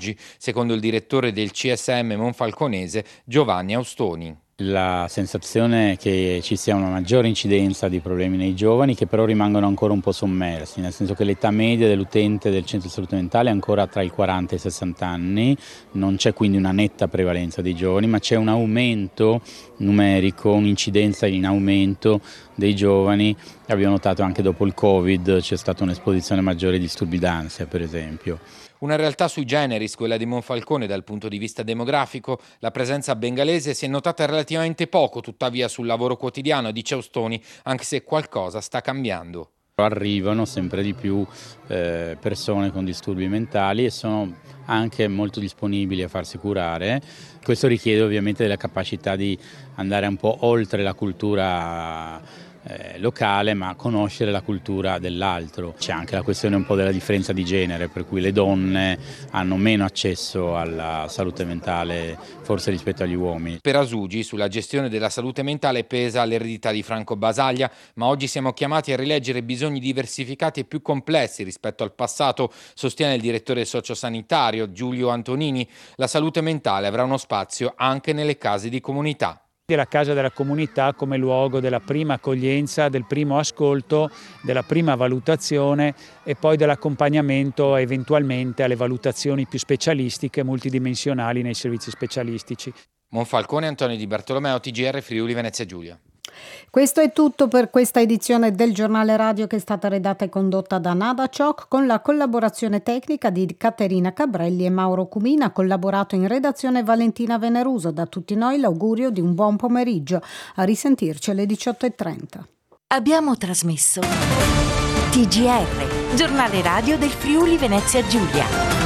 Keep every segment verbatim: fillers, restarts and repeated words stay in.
oggi, secondo il direttore del C S M monfalconese Giovanni Austoni. La sensazione è che ci sia una maggiore incidenza di problemi nei giovani, che però rimangono ancora un po' sommersi, nel senso che l'età media dell'utente del centro di salute mentale è ancora tra i quaranta e i sessanta anni, non c'è quindi una netta prevalenza dei giovani, ma c'è un aumento numerico, un'incidenza in aumento dei giovani. Abbiamo notato anche dopo il Covid c'è stata un'esposizione maggiore di disturbi d'ansia, per esempio. Una realtà sui generis, quella di Monfalcone dal punto di vista demografico. La presenza bengalese si è notata relativamente poco, tuttavia, sul lavoro quotidiano, dice Austoni, anche se qualcosa sta cambiando. Arrivano sempre di più eh, persone con disturbi mentali e sono anche molto disponibili a farsi curare. Questo richiede ovviamente della capacità di andare un po' oltre la cultura Eh, locale, ma conoscere la cultura dell'altro. C'è anche la questione un po' della differenza di genere, per cui le donne hanno meno accesso alla salute mentale forse rispetto agli uomini. Per Asugi sulla gestione della salute mentale pesa l'eredità di Franco Basaglia, ma oggi siamo chiamati a rileggere bisogni diversificati e più complessi rispetto al passato, sostiene il direttore sociosanitario Giulio Antonini. La salute mentale avrà uno spazio anche nelle case di comunità. La casa della comunità come luogo della prima accoglienza, del primo ascolto, della prima valutazione e poi dell'accompagnamento eventualmente alle valutazioni più specialistiche, multidimensionali nei servizi specialistici. Monfalcone, Antonio Di Bartolomeo, T G R Friuli Venezia Giulia. Questo è tutto per questa edizione del Giornale Radio, che è stata redatta e condotta da Nada Ciocc con la collaborazione tecnica di Caterina Cabrelli e Mauro Cumina. Ha collaborato in redazione Valentina Veneruso. Da tutti noi l'augurio di un buon pomeriggio. A risentirci alle diciotto e trenta. Abbiamo trasmesso T G R, Giornale Radio del Friuli Venezia Giulia.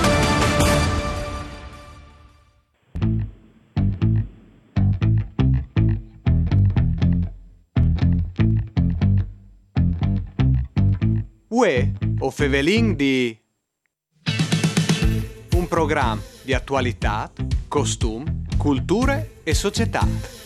Uè, o Fevelin di un programma di attualità, costum, culture e società.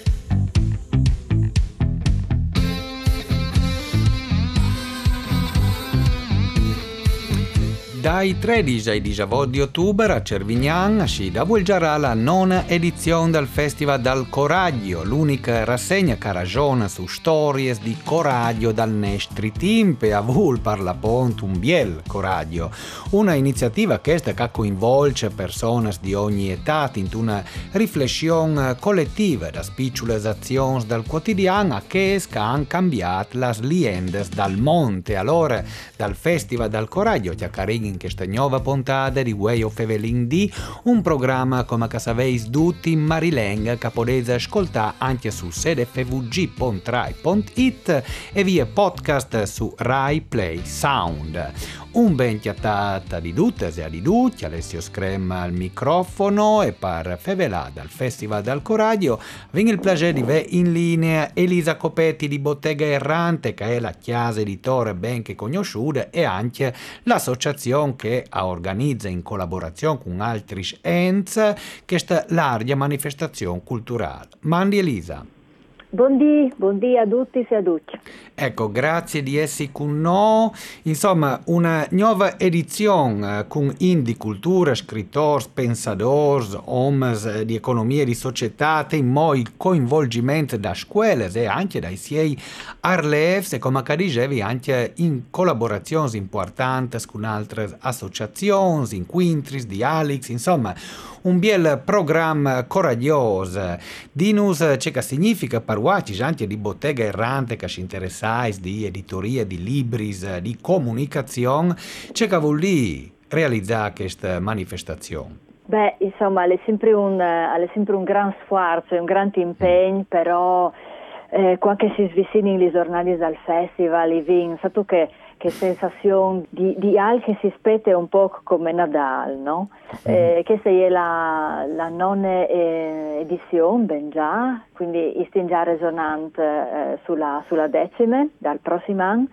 Dai tredici ai diciotto di ottobre a Cervignan si svolgerà la nona edizione del Festival del Coraggio, l'unica rassegna che ragiona su storie di coraggio dal nostro tempo e a vol per l'appunto un biel coraggio. Una iniziativa questa che coinvolge persone di ogni età in una riflessione collettiva da piccole azioni del quotidiano che hanno cambiato le liende dal monte. Allora, dal Festival del Coraggio ti accarighi in questa nuova puntata di Way of Evelyn D, un programma come che sapeis tutti in Marileng che potete ascoltare anche su sede f v g punto rai punto it e via podcast su Rai Play Sound. Un ben chiattata di tutte e di tutti, Alessio Screma al microfono e per fevelà dal Festival del Coraggio viene il piacere di vedere in linea Elisa Copetti di Bottega Errante, che è la chiesa editore ben che conosciuta e anche l'associazione che organizza in collaborazione con altri enti questa larga manifestazione culturale. Mandi Elisa. Buondì, buondì a tutti e a tutti. Ecco, grazie di essere con noi. Insomma, una nuova edizione eh, con indi cultura, scrittori, pensatori, uomini di economia e di società, in mo il coinvolgimento da scuole e anche dai sei Arlevs e come dicevi anche in collaborazioni importanti con altre associazioni, inquintris, di Alex, insomma, un bel programma coraggioso. Dinus c'è che significa per uaci anche di Bottega Errante che si interessais di editoria, di libris, di comunicazione, c'è che vuol dire realizzare questa manifestazione? Beh, insomma, è sempre un, è sempre un gran sforzo, un grande impegno, però eh, quando si svicini i giornali dal festival, vi stato che che sensazione di, di al che si spetta un po' come Nadal, no? Eh, questa è la, la nona eh, edizione, ben già, quindi stiamo già ragionando eh, sulla, sulla decima dal prossimo anno.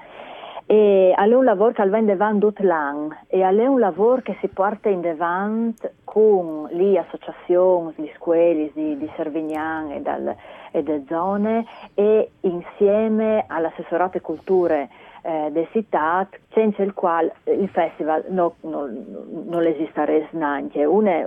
E è un lavoro che viene avanti tutto l'anno e è un lavoro che si porta in avanti con le associazioni, le scuole di, di Cervignan e, dal, e delle zone e insieme all'assessorato culture eh, del città, senza il quale il festival no, no, non esisterebbe neanche. Una,